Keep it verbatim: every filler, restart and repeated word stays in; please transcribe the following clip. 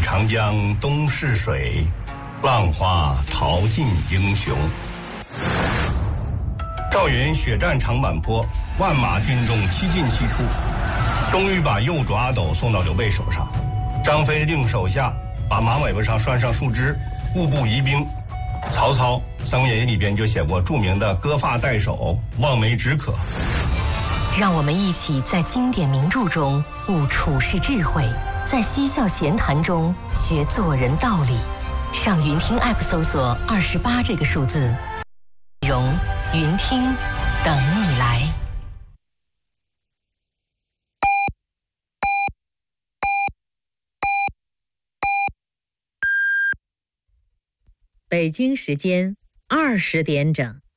长江东逝水，浪花淘尽英雄。赵云血战长坂坡，万马军中七进七出，终于把右主阿斗送到刘备手上。张飞令手下把马尾巴上拴上树枝，步步疑兵。曹操《三国演义》里边就写过著名的割发代首，望梅止渴。 让我们一起在经典名著中悟处世智慧，在嬉笑闲谈中学做人道理。上云听 App 搜索二十八这个数字，内容云听等你来。 北京时间二十点整。